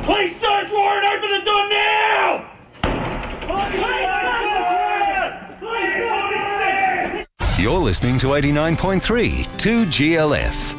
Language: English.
Police search warrant! Open the door now! You're listening to 89.3 2GLF.